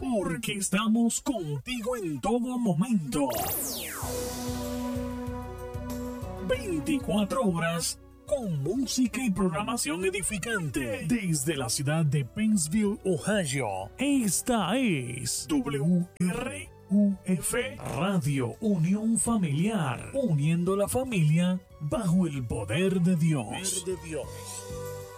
porque estamos contigo en todo momento. 24 horas con música y programación edificante desde la ciudad de Pennsville, Ohio. Esta es WRUF Radio Unión Familiar, uniendo la familia bajo el poder de Dios.